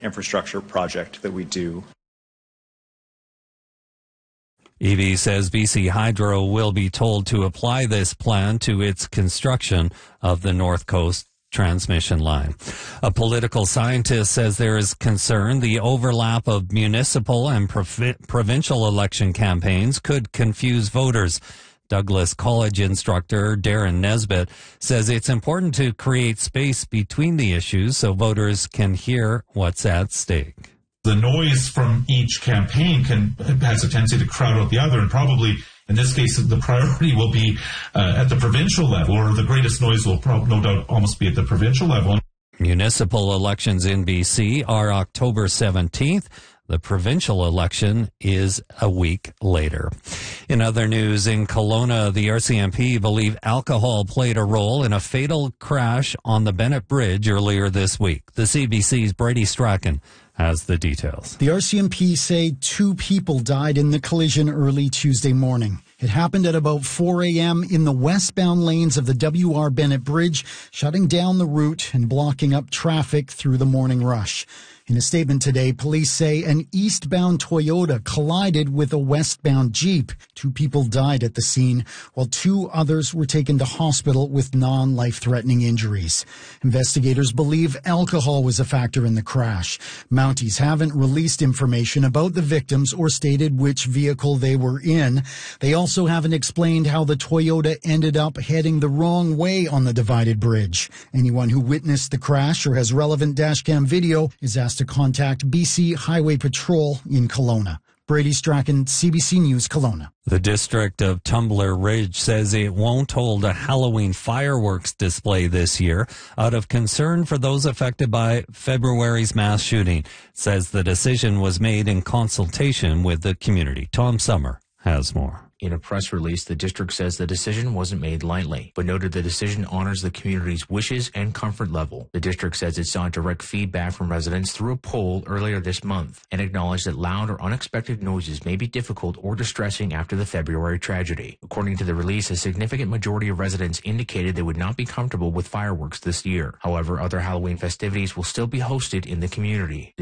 infrastructure project that we do. EV says BC Hydro will be told to apply this plan to its construction of the North Coast transmission line. A political scientist says there is concern the overlap of municipal and provincial election campaigns could confuse voters. Douglas College instructor Darren Nesbitt says it's important to create space between the issues so voters can hear what's at stake. The noise from each campaign has a tendency to crowd out the other, and probably in this case the priority will be at the provincial level, or the greatest noise will no doubt almost be at the provincial level. Municipal elections in BC are October 17th. The provincial election is a week later. In other news, in Kelowna, the RCMP believe alcohol played a role in a fatal crash on the Bennett Bridge earlier this week. The CBC's Brady Strachan has the details. The RCMP say 2 people died in the collision early Tuesday morning. It happened at about 4 a.m. in the westbound lanes of the W.R. Bennett Bridge, shutting down the route and blocking up traffic through the morning rush. In a statement today, police say an eastbound Toyota collided with a westbound Jeep. 2 people died at the scene, while 2 others were taken to hospital with non-life-threatening injuries. Investigators believe alcohol was a factor in the crash. Mounties haven't released information about the victims or stated which vehicle they were in. They also haven't explained how the Toyota ended up heading the wrong way on the divided bridge. Anyone who witnessed the crash or has relevant dashcam video is asked to contact BC Highway Patrol in Kelowna. Brady Strachan, CBC News, Kelowna. The district of Tumbler Ridge says it won't hold a Halloween fireworks display this year out of concern for those affected by February's mass shooting. It says the decision was made in consultation with the community. Tom Summer has more. In a press release, the district says the decision wasn't made lightly, but noted the decision honors the community's wishes and comfort level. The district says it saw direct feedback from residents through a poll earlier this month and acknowledged that loud or unexpected noises may be difficult or distressing after the February tragedy. According to the release, a significant majority of residents indicated they would not be comfortable with fireworks this year. However, other Halloween festivities will still be hosted in the community.